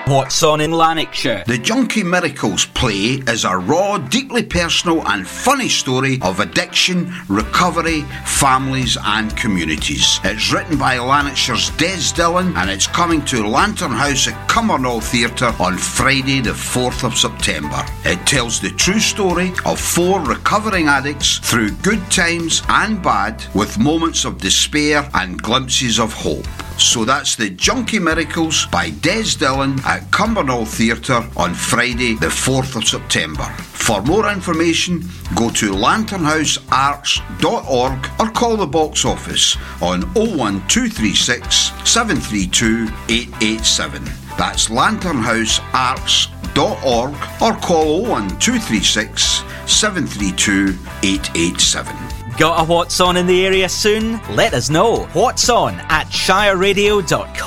What's on in Lanarkshire? The Junkie Miracles play is a raw, deeply personal and funny story of addiction, recovery, families and communities. It's written by Lanarkshire's Des Dillon and it's coming to Lantern House at Cumbernauld Theatre on Friday the 4th of September. It tells the true story of 4 recovering addicts through good times and bad, with moments of despair and glimpses of hope. So that's The Junkie Miracles by Des Dillon at Cumbernauld Theatre on Friday the 4th of September. For more information, go to lanternhousearts.org or call the box office on 01236 732 887. That's lanternhousearts.org or call 01236 732 887. Got a What's On in the area soon? Let us know. What's On at shireradio.co.uk.